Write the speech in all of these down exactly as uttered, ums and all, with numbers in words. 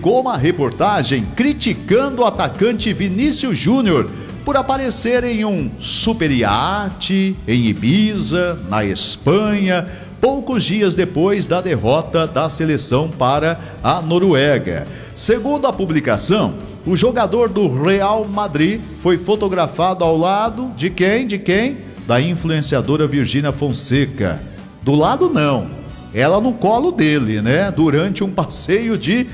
publicou uma reportagem criticando o atacante Vinícius Júnior por aparecer em um super iate em Ibiza, na Espanha, poucos dias depois da derrota da seleção para a Noruega. Segundo a publicação, o jogador do Real Madrid foi fotografado ao lado de quem? De quem? Da influenciadora Virgínia Fonseca. Do lado não, ela no colo dele, né? Durante um passeio de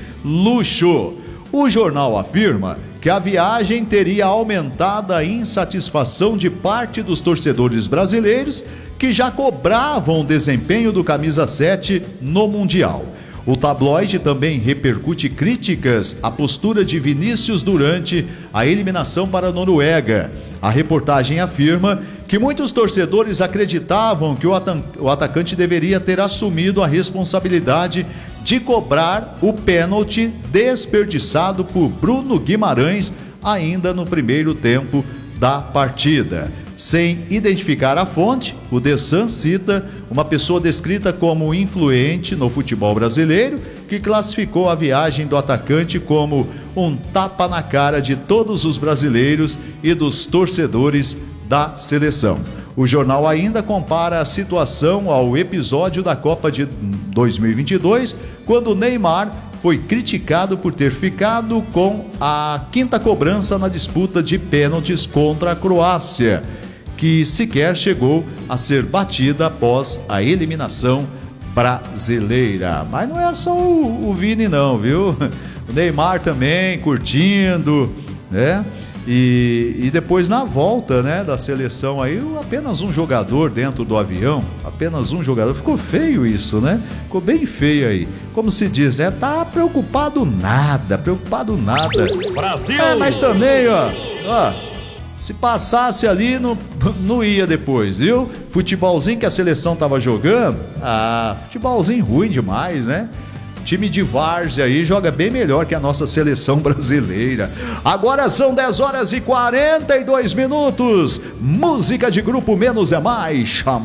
luxo. O jornal afirma que a viagem teria aumentado a insatisfação de parte dos torcedores brasileiros que já cobravam o desempenho do camisa sete no Mundial. O tabloide também repercute críticas à postura de Vinícius durante a eliminação para a Noruega. A reportagem afirma que muitos torcedores acreditavam que o, ata- o atacante deveria ter assumido a responsabilidade de cobrar o pênalti desperdiçado por Bruno Guimarães ainda no primeiro tempo da partida. Sem identificar a fonte, o The Sun cita uma pessoa descrita como influente no futebol brasileiro, que classificou a viagem do atacante como um tapa na cara de todos os brasileiros e dos torcedores da seleção. O jornal ainda compara a situação ao episódio da Copa de dois mil e vinte e dois, quando Neymar foi criticado por ter ficado com a quinta cobrança na disputa de pênaltis contra a Croácia, que sequer chegou a ser batida após a eliminação brasileira. Mas não é só o, o Vini não, viu? O Neymar também curtindo, né? E, e depois na volta, né, da seleção aí, apenas um jogador dentro do avião, apenas um jogador. Ficou feio isso, né? Ficou bem feio aí. Como se diz, é, tá preocupado nada, preocupado nada. Brasil! É, mas também, ó, ó, se passasse ali, não, não ia depois, viu? Futebolzinho que a seleção tava jogando, ah, futebolzinho ruim demais, né? Time de várzea aí joga bem melhor que a nossa seleção brasileira. Agora são dez horas e quarenta e dois minutos. Música de grupo Menos é Mais.